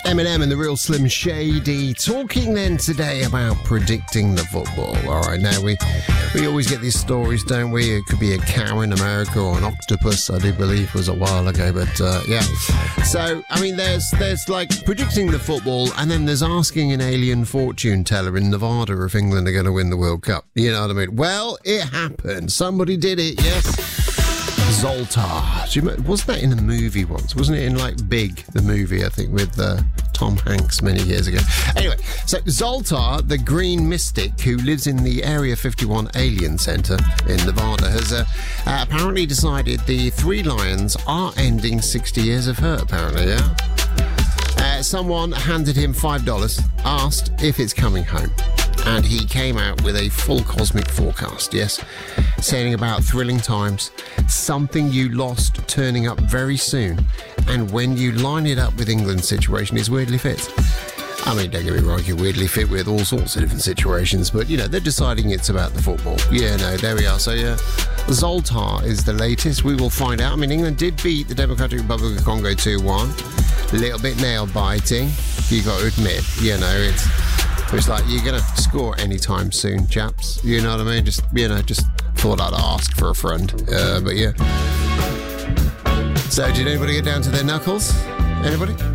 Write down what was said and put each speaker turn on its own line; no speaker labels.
Eminem and the Real Slim Shady talking then today about predicting the football. All right, now we always get these stories, don't we? It could be a cow in America or an octopus, I do believe was a while ago, but yeah. So, I mean, there's like predicting the football, and then there's asking an alien fortune teller in Nevada if England are going to win the World Cup. You know what I mean? Well, it happened. Somebody did it, yes. Zoltar. Wasn't that in a movie once? Wasn't it in like Big, the movie, I think, with Tom Hanks many years ago? Anyway, so Zoltar, the green mystic who lives in the Area 51 Alien Center in Nevada, has apparently decided the three lions are ending 60 years of her, apparently, yeah? Someone handed him $5, asked if it's coming home. And he came out with a full cosmic forecast, yes, saying about thrilling times, something you lost turning up very soon, and when you line it up with England's situation, is weirdly fit. I mean, don't get me wrong, you're weirdly fit with all sorts of different situations, but, you know, they're deciding it's about the football. Yeah, no, there we are. So, yeah, Zoltar is the latest. We will find out. I mean, England did beat the Democratic Republic of Congo 2-1. A little bit nail-biting, you got to admit. You know, it's like you're going to score anytime soon, chaps. You know what I mean? Just thought I'd ask for a friend. But, yeah. So, did anybody get down to their knuckles? Anybody?